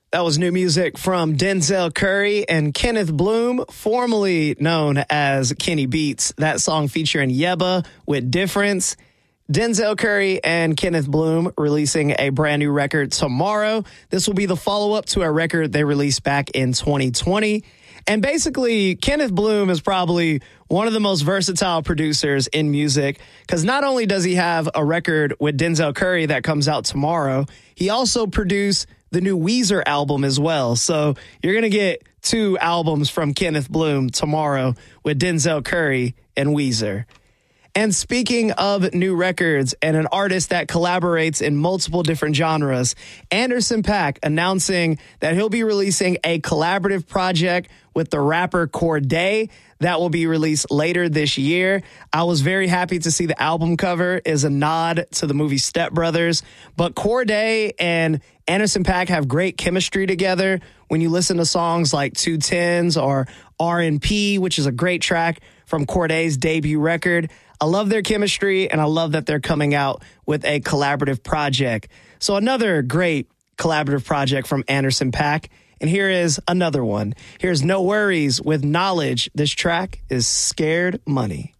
That was new music from Denzel Curry and Kenneth Bloom, formerly known as Kenny Beats. That song featuring Yebba with Difference. Denzel Curry and Kenneth Bloom releasing a brand new record tomorrow. This will be the follow-up to a record they released back in 2020. And basically, Kenneth Bloom is probably one of the most versatile producers in music because not only does he have a record with Denzel Curry that comes out tomorrow, he also produced the new Weezer album as well. So you're going to get 2 albums from Kenneth Bloom tomorrow with Denzel Curry and Weezer. And speaking of new records and an artist that collaborates in multiple different genres, Anderson .Paak announcing that he'll be releasing a collaborative project with the rapper Cordae that will be released later this year. I was very happy to see the album cover is a nod to the movie Step Brothers, but Cordae and Anderson .Paak have great chemistry together. When you listen to songs like 210s or R&P, which is a great track from Cordae's debut record, I love their chemistry, and I love that they're coming out with a collaborative project. So another great collaborative project from Anderson .Paak, and here is another one. Here's No Worries with Knowledge. This track is Scared Money.